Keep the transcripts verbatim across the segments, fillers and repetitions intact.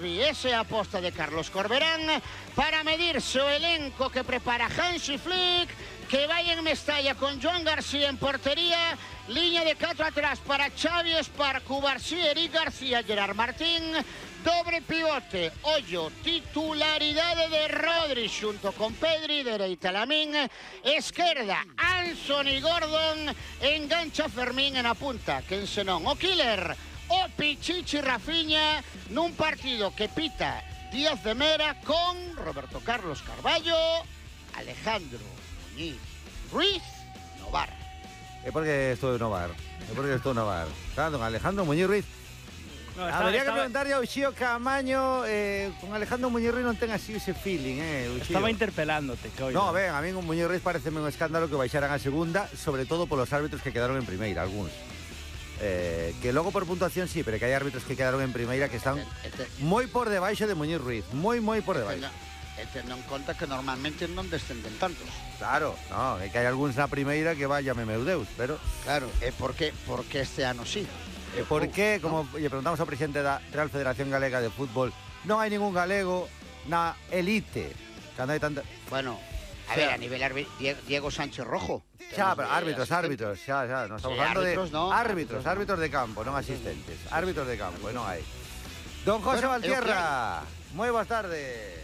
derbi, esa aposta de Carlos Corberán para medirse o elenco que prepara Hansi Flick, que vai en Mestalla con Joan García en portería, línea de catro atrás para Xavi Esparcu, García, Eric García, Gerard Martín, doble pivote, ollo, titularidade de Rodri xunto con Pedri, dereita Lamín, esquerda Anthony Gordon, engancha Fermín en a punta, quen senón o killer, o Pichichi Rafinha, nun partido que pita Díaz de Mera con Roberto Carlos Carballo, Alejandro Muñiz Ruiz no bar. É porque estou no bar, é porque estou no bar. Está don Alejandro Muñiz Ruiz. No, estaba, Habría estaba... que preguntarle ao Xío Camaño, eh, con Alejandro Muñiz Ruiz non ten así ese feeling, eh, Estaba interpelándote, que No, ben, a mí con Muñiz Ruiz pareceme un escándalo que baixaran a segunda, sobre todo polos árbitros que quedaron en primeira, algúns. Eh, que logo por puntuación sí, pero que hai árbitros que quedaron en primeira que están este, este... moi por debaixo de Muñiz Ruiz, moi, moi por debaixo. E tendo en conta que normalmente non descenden tantos. Claro, no, é que hai algúns na primeira que váyame meu Deus, pero... Claro, é porque, porque este ano sí. E por que, como lle preguntamos ao presidente da Real Federación Galega de Fútbol, non hai ningún galego na elite? Cando hai tanta... Bueno, a ver, a nivel Diego Sánchez Rojo. Xa, pero árbitros, árbitros, xa, xa, nos estamos falando de árbitros, árbitros de campo, non asistentes, árbitros de campo, e non hai. Don José Valtierra, moi boas tardes.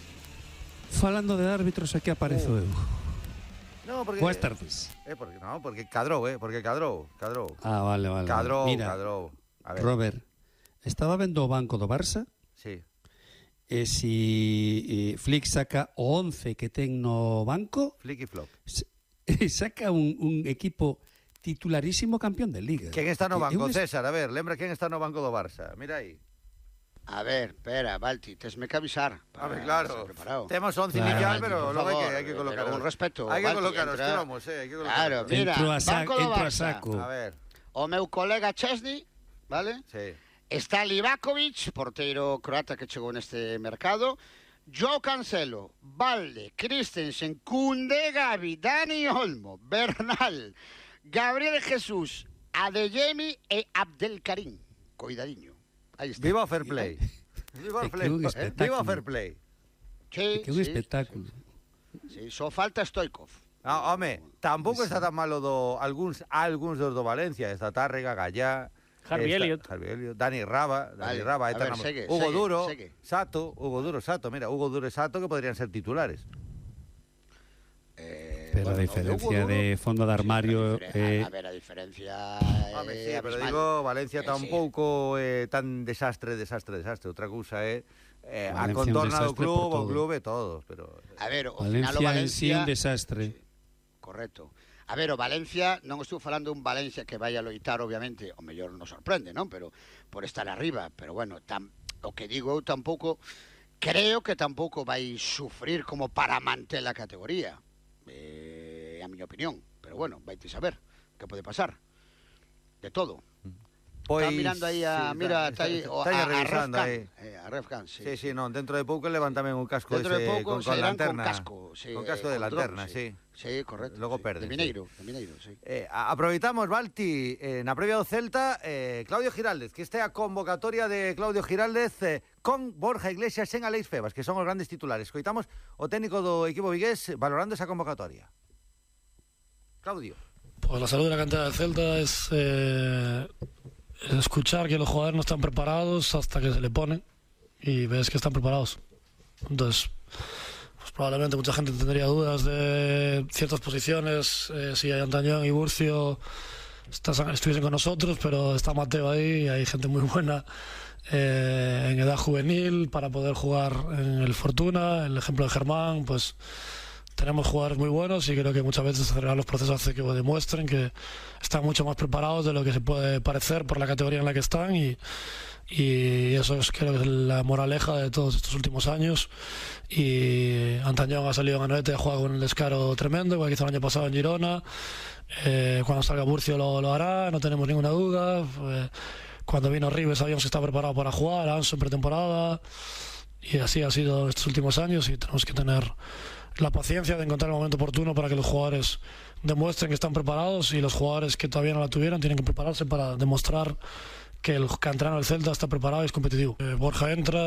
Falando de árbitros, aquí aparezo eu. No, porque... Boas tardes. Eh, porque, no, porque cadrou, eh, porque cadrou, cadrou. Ah, vale, vale. Cadrou, Mira, cadrou. A ver. Robert, estaba vendo o banco do Barça. Sí. E si e, Flick saca o once que ten no banco... Flick e Flop. Saca un, un equipo titularísimo campeón de Liga. Quen está no banco, César? A ver, lembra quen está no banco do Barça. Mira aí. A ver, espera, Balti, tesme que avisar. A ver, claro, temos once claro, inicial, pero logo hai que, hai que colocar un respeto. Hai que colocar os cromos, eh, hai que colocar. Claro, mira, entro a, sa banco do entro a Barça. saco. A ver. O meu colega Chesney, vale? Sí. Está Livakovic, porteiro croata que chegou neste mercado, Joao Cancelo, Valde, Christensen, Koundé, Gavi, Dani Olmo, Bernal, Gabriel Jesús, Adeyemi e Abdelkarim. Cuidadiño. Ahí está. Viva o fair play. Viva o fair play. ¿Eh? Viva o fair play. Sí, que un sí, espectáculo. Sí, sí, só falta Stoikov. Ah, home, tampouco está tan malo do algúns algúns dos do Valencia, está Tárrega, Gallá, Harvey Elliott, Harvey Elliott, Dani Raba, Dani vale, Raba, ver, segue, Hugo segue, Duro, segue. Sato, Hugo Duro, Sato, mira, Hugo Duro e Sato que podrían ser titulares. Eh, pero bueno, a diferencia de, de fondo de armario eh... a ver, a diferencia Home, sí, eh, pero digo, Valencia eh, tampouco é sí. eh, tan desastre, desastre, desastre. Outra cousa é eh, a contorna do club, o club e todo, pero a ver, o Valencia, final o Valencia en sí un desastre. Sí, correcto. A ver, o Valencia, non estou falando un Valencia que vai a loitar, obviamente, o mellor nos sorprende, non? Pero por estar arriba, pero bueno, tam, o que digo eu tampouco creo que tampouco vai sufrir como para manter a categoría. Eh, a miña opinión, pero bueno, vaite saber que pode pasar de todo. Pois, está mirando aí a sí, mira, está, está aí o, a, a revisando a aí. Eh, a Refcan, sí. Sí, sí, non, dentro de pouco levan tamén un casco dentro ese de pouco con, con lanterna. Con casco, sí, con casco eh, de lanterna, dron, sí. Sí, sí, correcto. Logo sí. perde. De Mineiro, sí. de Mineiro, sí. Eh, aproveitamos, Balti, eh, na previa do Celta, eh, Claudio Giraldez, que este a convocatoria de Claudio Giraldez eh, con Borja Iglesias en Aleix Febas, que son os grandes titulares. Coitamos o técnico do equipo vigués valorando esa convocatoria. Claudio. Pues la salud de la cantera del Celta es eh, escuchar que los jugadores no están preparados hasta que se le ponen y ves que están preparados. Entonces, pues probablemente mucha gente tendría dudas de ciertas posiciones, eh, si Antañón y Burcio estuviesen con nosotros, pero está Mateo ahí, hay gente muy buena eh, en edad juvenil para poder jugar en el Fortuna. El ejemplo de Germán, pues tenemos jugadores muy buenos y creo que muchas veces acelerar los procesos hace que demuestren que están mucho más preparados de lo que se puede parecer por la categoría en la que están y, y eso es, creo que es la moraleja de todos estos últimos años. Y Antañón ha salido en Anoeta y ha jugado con un descaro tremendo, igual que hizo el año pasado en Girona. Eh, cuando salga Burcio lo, lo hará, no tenemos ninguna duda. Eh, cuando vino Rives sabíamos que está preparado para jugar, Anso en pretemporada, y así ha sido estos últimos años y tenemos que tener la paciencia de encontrar el momento oportuno para que los jugadores demuestren que están preparados, y los jugadores que todavía no la tuvieron tienen que prepararse para demostrar que el canterano del Celta está preparado y es competitivo. Eh, Borja entra